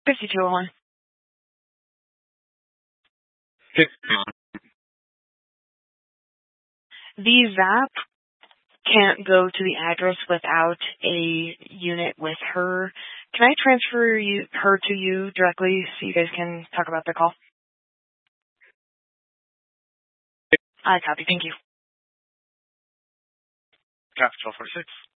5201. The ZAP can't go to the address without a unit with her. Can I transfer her to you directly so you guys can talk about the call? I copy. Thank you. Capital 46.